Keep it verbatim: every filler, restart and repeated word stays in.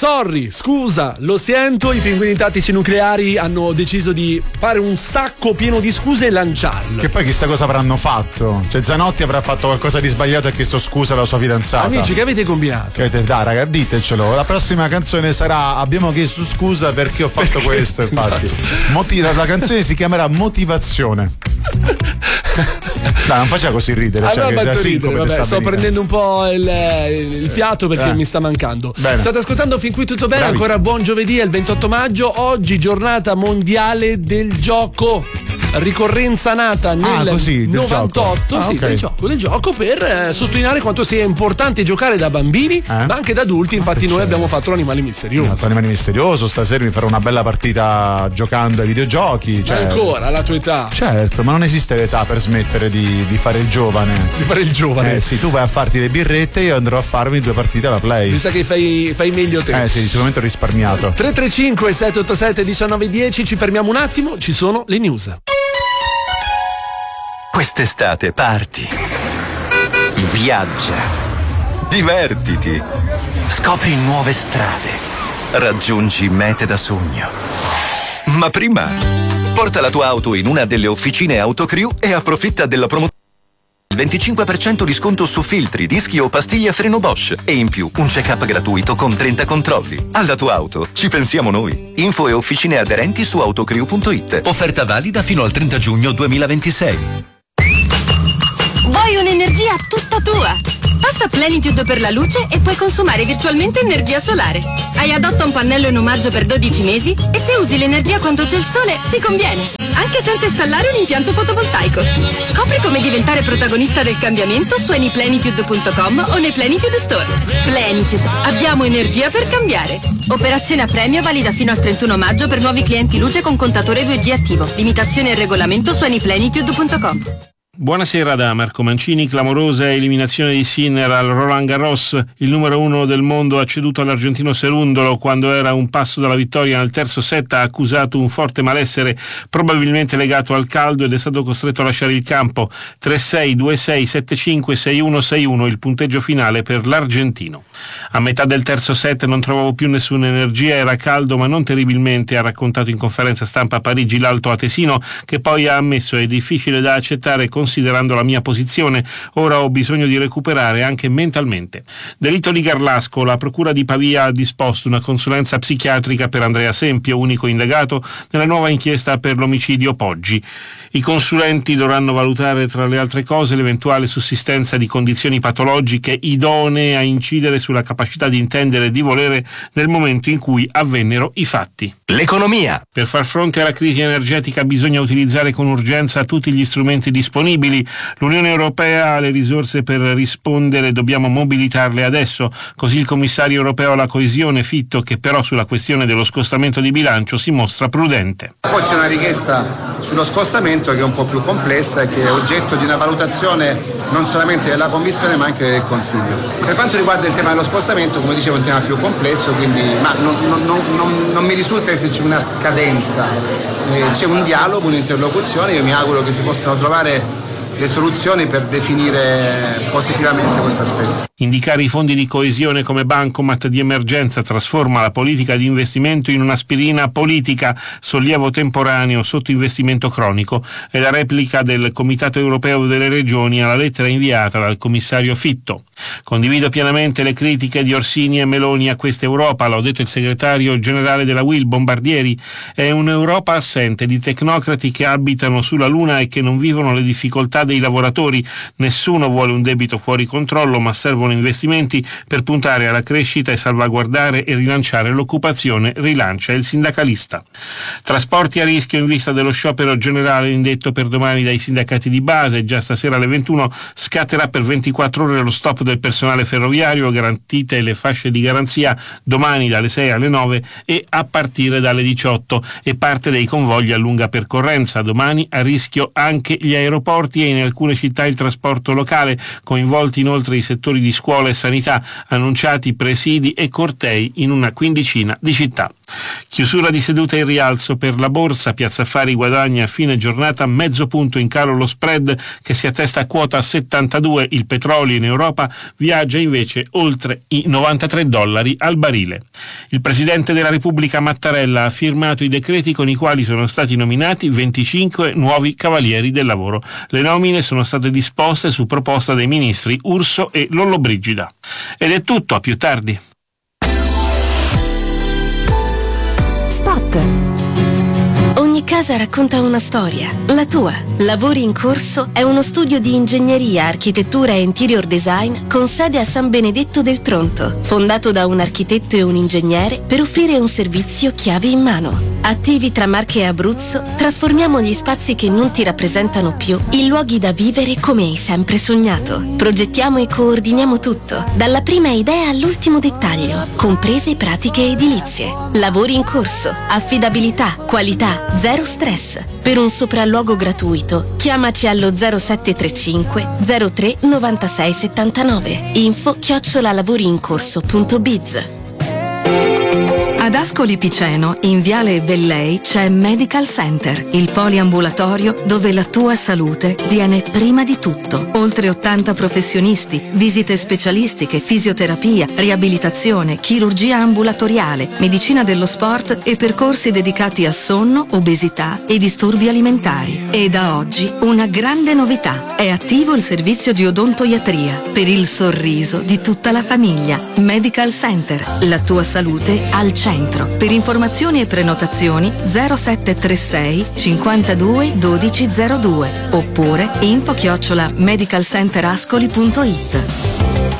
Sorry, scusa, lo sento, i pinguini tattici nucleari hanno deciso di fare un sacco pieno di scuse e lanciarlo. Che poi chissà cosa avranno fatto. Cioè Zanotti avrà fatto qualcosa di sbagliato e ha chiesto scusa alla sua fidanzata. Amici, che avete combinato? Che avete, dai raga, ditecelo. La prossima canzone sarà abbiamo chiesto scusa perché ho fatto perché? questo, infatti. Esatto. Motiva, la canzone si chiamerà Motivazione. Dai, non faccia così ridere. Allora cioè, fatto ridere, vabbè, sto venire. prendendo un po' il, il fiato perché eh. mi sta mancando. Bene. State ascoltando fin qui tutto bene. Bravi. Ancora buon giovedì, è il ventotto maggio. Oggi giornata mondiale del gioco. Ricorrenza nata nel ah, così, novantotto, ah, sì, okay. del gioco, del gioco per eh, sottolineare quanto sia importante giocare da bambini, eh? ma anche da adulti. Infatti, ah, noi c'è. abbiamo fatto l'animale misterioso. Fatto l'animale misterioso. Stasera mi farò una bella partita giocando ai videogiochi. Cioè... Ancora alla tua età? Certo, ma non esiste l'età per smettere di, di fare il giovane. Di fare il giovane? Eh sì, tu vai a farti le birrette, io andrò a farmi due partite alla Play. Mi sa che fai, fai meglio te. Eh sì, sicuramente ho risparmiato. tre tre cinque sette otto sette uno nove uno zero, ci fermiamo un attimo, ci sono le news. Quest'estate parti, viaggia, divertiti, scopri nuove strade, raggiungi mete da sogno. Ma prima, porta la tua auto in una delle officine Autocrew e approfitta della promozione. Il venticinque per cento di sconto su filtri, dischi o pastiglie a freno Bosch e in più un check-up gratuito con trenta controlli. Alla tua auto ci pensiamo noi. Info e officine aderenti su autocrew punto it. Offerta valida fino al trenta giugno duemilaventisei. Vuoi un'energia tutta tua? Passa Plenitude per la luce e puoi consumare virtualmente energia solare. Hai adotta un pannello in omaggio per dodici mesi e se usi l'energia quando c'è il sole ti conviene, anche senza installare un impianto fotovoltaico. Scopri come diventare protagonista del cambiamento su anyplenitude punto com o nei Plenitude Store. Plenitude, abbiamo energia per cambiare. Operazione a premio valida fino al trentuno maggio per nuovi clienti luce con contatore due G attivo. Limitazione e regolamento su anyplenitude punto com. Buonasera da Marco Mancini. Clamorosa eliminazione di Sinner al Roland Garros. Il numero uno del mondo ha ceduto all'argentino Cerundolo quando era un passo dalla vittoria nel terzo set. Ha accusato un forte malessere probabilmente legato al caldo ed è stato costretto a lasciare il campo. tre sei, due sei, sette cinque, sei uno, sei uno il punteggio finale per l'argentino. A metà del terzo set non trovavo più nessuna energia, era caldo ma non terribilmente, ha raccontato in conferenza stampa a Parigi l'alto atesino, che poi ha ammesso è difficile da accettare considerando la mia posizione, ora ho bisogno di recuperare anche mentalmente. Delitto di Garlasco, la procura di Pavia ha disposto una consulenza psichiatrica per Andrea Sempio, unico indagato nella nuova inchiesta per l'omicidio Poggi. I consulenti dovranno valutare tra le altre cose l'eventuale sussistenza di condizioni patologiche idonee a incidere sulla capacità di intendere e di volere nel momento in cui avvennero i fatti. L'economia. Per far fronte alla crisi energetica bisogna utilizzare con urgenza tutti gli strumenti disponibili. L'Unione Europea ha le risorse per rispondere, dobbiamo mobilitarle adesso. Così il commissario europeo alla coesione Fitto, che però sulla questione dello scostamento di bilancio si mostra prudente. Poi c'è una richiesta sullo scostamento che è un po' più complessa e che è oggetto di una valutazione non solamente della Commissione ma anche del Consiglio. Per quanto riguarda il tema dello scostamento, come dicevo, è un tema più complesso, quindi ma non, non, non, non, non mi risulta esserci una scadenza, eh, c'è un dialogo, un'interlocuzione, io mi auguro che si possano trovare le soluzioni per definire positivamente questo aspetto. Indicare i fondi di coesione come bancomat di emergenza trasforma la politica di investimento in un'aspirina politica, sollievo temporaneo sotto investimento cronico, è la replica del Comitato Europeo delle Regioni alla lettera inviata dal commissario Fitto. Condivido pienamente le critiche di Orsini e Meloni a questa Europa, l'ha detto il segretario generale della U I L Bombardieri. È un'Europa assente di tecnocrati che abitano sulla Luna e che non vivono le difficoltà dei lavoratori. Nessuno vuole un debito fuori controllo, ma servono investimenti per puntare alla crescita e salvaguardare e rilanciare l'occupazione, rilancia il sindacalista. Trasporti a rischio in vista dello sciopero generale indetto per domani dai sindacati di base. Già stasera alle ventuno scatterà per ventiquattro ore lo stop del personale ferroviario, garantite le fasce di garanzia domani dalle sei alle nove e a partire dalle diciotto, e parte dei convogli a lunga percorrenza. Domani a rischio anche gli aeroporti e in alcune città il trasporto locale, coinvolti inoltre i settori di scuola e sanità, annunciati presidi e cortei in una quindicina di città. Chiusura di seduta in rialzo per la borsa. Piazza Affari guadagna a fine giornata mezzo punto in calo lo spread che si attesta a quota settantadue. Il petrolio in Europa viaggia invece oltre i novantatré dollari al barile. Il Presidente della Repubblica Mattarella ha firmato i decreti con i quali sono stati nominati venticinque nuovi cavalieri del lavoro. Le nomine sono state disposte su proposta dei ministri Urso e Lollobrigida. Ed è tutto, a più tardi. Spot. Ogni casa racconta una storia, la tua. Lavori in Corso è uno studio di ingegneria, architettura e interior design con sede a San Benedetto del Tronto, fondato da un architetto e un ingegnere per offrire un servizio chiave in mano. Attivi tra Marche e Abruzzo, trasformiamo gli spazi che non ti rappresentano più in luoghi da vivere come hai sempre sognato. Progettiamo e coordiniamo tutto, dalla prima idea all'ultimo dettaglio, comprese pratiche edilizie. Lavori in Corso, affidabilità, qualità, zero stress. Per un sopralluogo gratuito, chiamaci allo zero sette tre cinque zero tre novantasei settantanove. Info chiocciola lavoriincorso punto biz. Ad Ascoli Piceno, in Viale Vellei, c'è Medical Center, il poliambulatorio dove la tua salute viene prima di tutto. Oltre ottanta professionisti, visite specialistiche, fisioterapia, riabilitazione, chirurgia ambulatoriale, medicina dello sport e percorsi dedicati a sonno, obesità e disturbi alimentari. E da oggi una grande novità: è attivo il servizio di odontoiatria per il sorriso di tutta la famiglia. Medical Center, la tua salute al centro. Per informazioni e prenotazioni zero sette tre sei cinquantadue dodici zero due oppure info chiocciola medicalcenterascoli punto it.